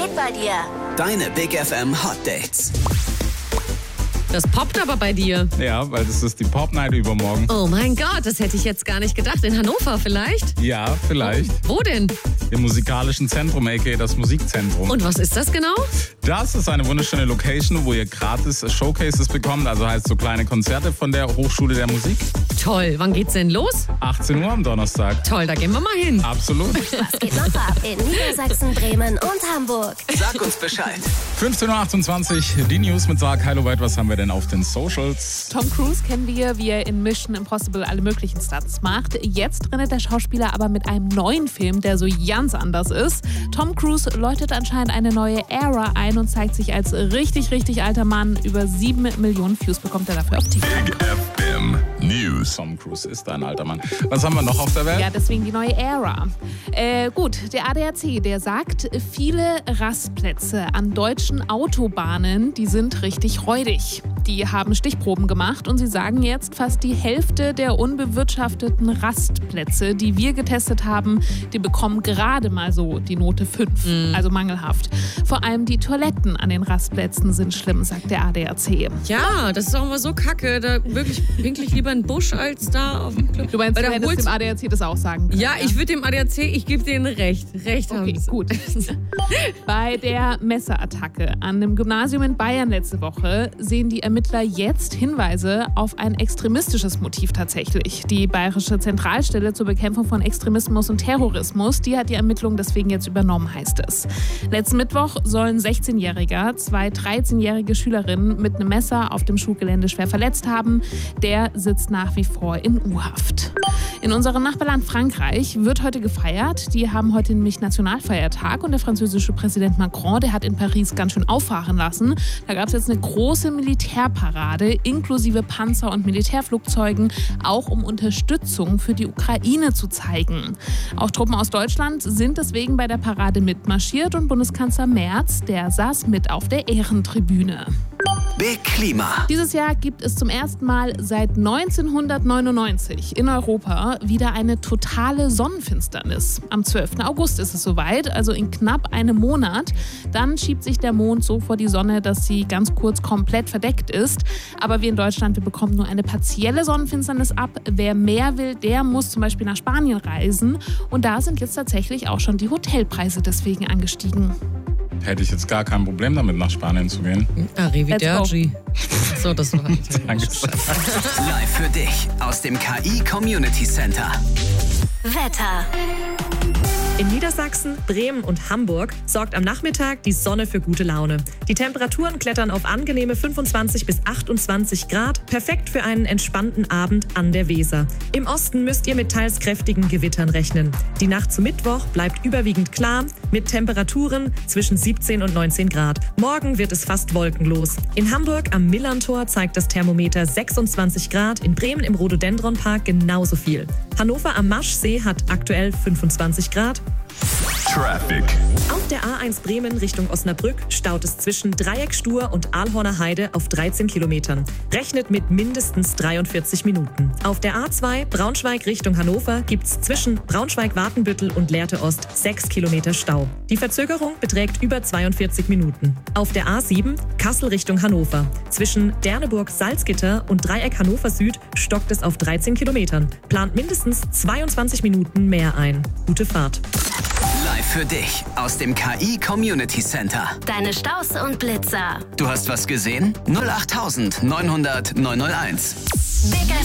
geht bei dir? Deine Big FM Hot Dates. Das poppt aber bei dir. Ja, weil das ist die Pop-Night übermorgen. Oh mein Gott, das hätte ich jetzt gar nicht gedacht. In Hannover vielleicht? Ja, vielleicht. Wo denn? Im musikalischen Zentrum, a.k.a. das Musikzentrum. Und was ist das genau? Das ist eine wunderschöne Location, wo ihr gratis Showcases bekommt. Also heißt so kleine Konzerte von der Hochschule der Musik. Toll, wann geht's denn los? 18 Uhr am Donnerstag. Toll, da gehen wir mal hin. Absolut. Was geht noch ab in Niedersachsen, Bremen und Hamburg? Sag uns Bescheid. 15.28 Uhr, die News mit Sarah Keiloweit. Was haben wir denn auf den Socials? Tom Cruise kennen wir, wie er in Mission Impossible alle möglichen Stunts macht. Jetzt rennt der Schauspieler aber mit einem neuen Film, der so ganz anders ist. Tom Cruise läutet anscheinend eine neue Ära ein und zeigt sich als richtig, richtig alter Mann. Über 7 Millionen Views bekommt er dafür auf TikTok. Big FM News. Tom Cruise ist ein alter Mann. Was haben wir noch auf der Welt? Ja, deswegen die neue Ära. Gut, der ADAC, der sagt, viele Rastplätze an deutschen Autobahnen, die sind richtig räudig. Die haben Stichproben gemacht und sie sagen jetzt, fast die Hälfte der unbewirtschafteten Rastplätze, die wir getestet haben, die bekommen gerade mal so die Note 5, also mangelhaft. Vor allem die Toiletten an den Rastplätzen sind schlimm, sagt der ADAC. Ja, das ist doch immer so kacke. Da wirklich pinkel ich lieber in den Busch als da auf dem Club. Du meinst, du hättest dem ADAC das auch sagen können? Ja, ich würde dem ADAC, ich gebe denen recht. Recht haben Okay, sie. gut. Bei der Messerattacke an einem Gymnasium in Bayern letzte Woche sehen die Ermittler jetzt Hinweise auf ein extremistisches Motiv tatsächlich. Die Bayerische Zentralstelle zur Bekämpfung von Extremismus und Terrorismus, die hat die Ermittlungen deswegen jetzt übernommen, heißt es. Letzten Mittwoch sollen 16-Jähriger 2 13-jährige Schülerinnen mit einem Messer auf dem Schulgelände schwer verletzt haben. Der sitzt nach wie vor in U-Haft. In unserem Nachbarland Frankreich wird heute gefeiert. Die haben heute nämlich Nationalfeiertag und der französische Präsident Macron, der hat in Paris ganz schön auffahren lassen. Da gab es jetzt eine große Militärparade inklusive Panzer- und Militärflugzeugen, auch um Unterstützung für die Ukraine zu zeigen. Auch Truppen aus Deutschland sind deswegen bei der Parade mitmarschiert und Bundeskanzler Merz, der saß mit auf der Ehrentribüne. Big Klima. Dieses Jahr gibt es zum ersten Mal seit 1999 in Europa wieder eine totale Sonnenfinsternis. Am 12. August ist es soweit, also in knapp einem Monat. Dann schiebt sich der Mond so vor die Sonne, dass sie ganz kurz komplett verdeckt ist. Aber wir in Deutschland, wir bekommen nur eine partielle Sonnenfinsternis ab. Wer mehr will, der muss zum Beispiel nach Spanien reisen. Und da sind jetzt tatsächlich auch schon die Hotelpreise deswegen angestiegen. Hätte ich jetzt gar kein Problem damit, nach Spanien zu gehen. Arrivederci. So, das war Danke. Live für dich aus dem KI Community Center. Wetter. In Niedersachsen, Bremen und Hamburg sorgt am Nachmittag die Sonne für gute Laune. Die Temperaturen klettern auf angenehme 25 bis 28 Grad, perfekt für einen entspannten Abend an der Weser. Im Osten müsst ihr mit teils kräftigen Gewittern rechnen. Die Nacht zu Mittwoch bleibt überwiegend klar, mit Temperaturen zwischen 17 und 19 Grad. Morgen wird es fast wolkenlos. In Hamburg am Millerntor zeigt das Thermometer 26 Grad, in Bremen im Rhododendronpark genauso viel. Hannover am Maschsee hat aktuell 25 Grad. Traffic. Auf der A1 Bremen Richtung Osnabrück staut es zwischen Dreieckstur und Aalhorner Heide auf 13 Kilometern. Rechnet mit mindestens 43 Minuten. Auf der A2 Braunschweig Richtung Hannover gibt's zwischen Braunschweig-Watenbüttel und Lehrte Ost 6 Kilometer Stau. Die Verzögerung beträgt über 42 Minuten. Auf der A7 Kassel Richtung Hannover. Zwischen Derneburg-Salzgitter und Dreieck Hannover Süd stockt es auf 13 Kilometern. Plant mindestens 22 Minuten mehr ein. Gute Fahrt. Live für dich aus dem KI Community Center. Deine Staus und Blitzer. Du hast was gesehen? 08900 901. Big